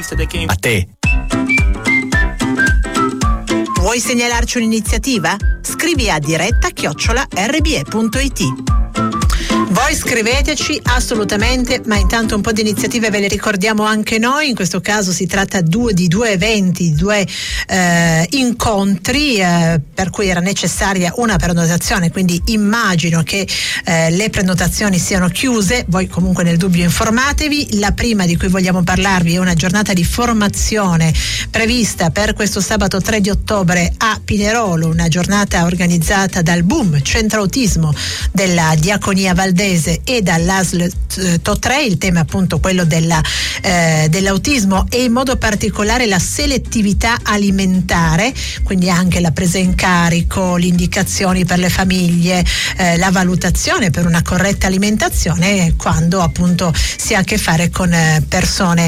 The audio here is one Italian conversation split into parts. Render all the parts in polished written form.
A te. Vuoi segnalarci un'iniziativa? Scrivi a diretta@rbe.it. Voi scriveteci assolutamente, ma intanto un po' di iniziative ve le ricordiamo anche noi. In questo caso si tratta di due eventi, due incontri per cui era necessaria una prenotazione, quindi immagino che le prenotazioni siano chiuse. Voi comunque nel dubbio informatevi. La prima di cui vogliamo parlarvi è una giornata di formazione prevista per questo sabato 3 di ottobre a Pinerolo, una giornata organizzata dal Boom, Centro Autismo della Diaconia Valdese e dall'ASL TO3. Il tema è appunto quello dell'autismo e in modo particolare la selettività alimentare, quindi anche la presa in carico, le indicazioni per le famiglie, la valutazione per una corretta alimentazione quando appunto si ha a che fare con persone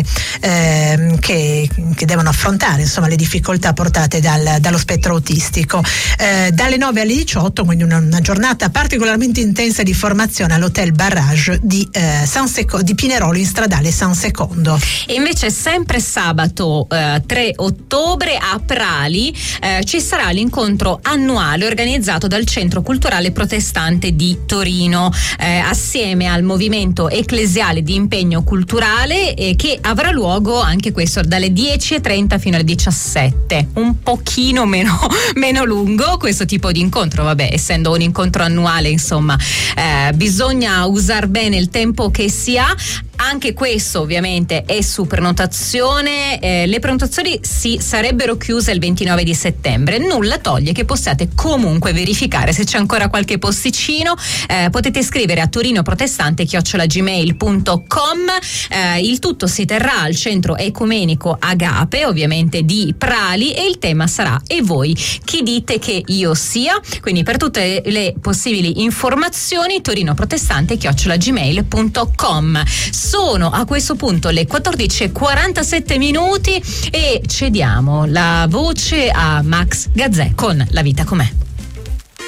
che devono affrontare insomma le difficoltà portate dallo spettro autistico. Dalle 9 alle 18, quindi una giornata particolarmente intensa di formazione all'Hotel Barrage di Pinerolo in stradale San Secondo. E invece sempre sabato 3 ottobre a Prali ci sarà l'incontro annuale organizzato dal Centro Culturale Protestante di Torino assieme al movimento ecclesiale di impegno culturale che avrà luogo anche questo dalle 10:30 fino alle 17. Un pochino meno lungo questo tipo di incontro, vabbè, essendo un incontro annuale insomma bisogna usare bene il tempo che si ha. Anche questo ovviamente è su prenotazione, le prenotazioni si sarebbero chiuse il 29 di settembre, nulla toglie che possiate comunque verificare se c'è ancora qualche posticino. Potete scrivere a torinoprotestante@gmail.com. Il tutto si terrà al centro ecumenico Agape, ovviamente di Prali, e il tema sarà "E voi chi dite che io sia?". Quindi per tutte le possibili informazioni torinoprotestante@gmail.com. Sono a questo punto le 14:47 e cediamo la voce a Max Gazzè con La vita com'è.